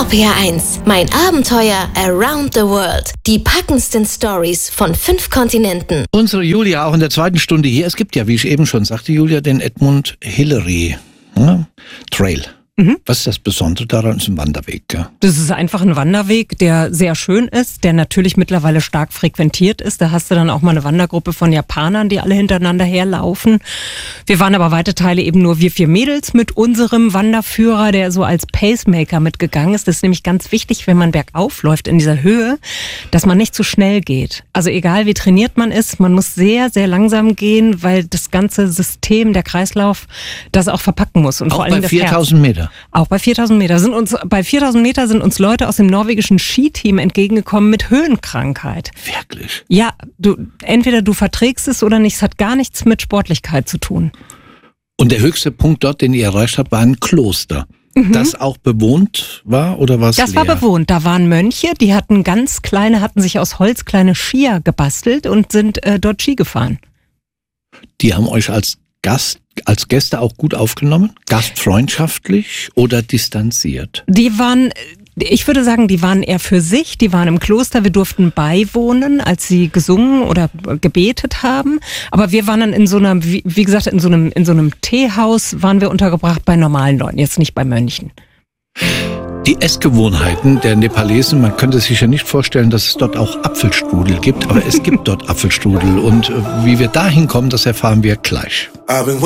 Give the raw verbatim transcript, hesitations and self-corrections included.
R P R eins, mein Abenteuer around the world. Die packendsten Stories von fünf Kontinenten. Unsere Julia auch in der zweiten Stunde hier. Es gibt ja, wie ich eben schon sagte, Julia, den Edmund Hillary ja, Trail. Mhm. Was ist das Besondere daran? Das ist ein Wanderweg, ja? Das ist einfach ein Wanderweg, der sehr schön ist, der natürlich mittlerweile stark frequentiert ist. Da hast du dann auch mal eine Wandergruppe von Japanern, die alle hintereinander herlaufen. Wir waren aber weite Teile eben nur wir vier Mädels mit unserem Wanderführer, der so als Pacemaker mitgegangen ist. Das ist nämlich ganz wichtig, wenn man bergauf läuft in dieser Höhe, dass man nicht zu schnell geht. Also egal wie trainiert man ist, man muss sehr, sehr langsam gehen, weil das ganze System, der Kreislauf, das auch verpacken muss. Und auch vor allem bei das viertausend Meter. Auch bei viertausend Meter. Sind uns, bei viertausend Meter sind uns Leute aus dem norwegischen Skiteam entgegengekommen mit Höhenkrankheit. Wirklich? Ja, du, entweder du verträgst es oder nicht. Es hat gar nichts mit Sportlichkeit zu tun. Und der höchste Punkt dort, den ihr erreicht habt, war ein Kloster. Mhm. Das auch bewohnt war oder war es leer? Das war bewohnt. Da waren Mönche, die hatten ganz kleine, hatten sich aus Holz kleine Skier gebastelt und sind äh, dort Ski gefahren. Die haben euch als Gast, als Gäste auch gut aufgenommen? Gastfreundschaftlich oder distanziert? Die waren, ich würde sagen, die waren eher für sich. Die waren im Kloster. Wir durften beiwohnen, als sie gesungen oder gebetet haben. Aber wir waren dann in so einer, wie, wie gesagt, in so einem, in so einem Teehaus waren wir untergebracht bei normalen Leuten, jetzt nicht bei Mönchen. Die Essgewohnheiten der Nepalesen, man könnte sich ja nicht vorstellen, dass es dort auch Apfelstrudel gibt, aber es gibt dort Apfelstrudel und wie wir dahin kommen, das erfahren wir gleich.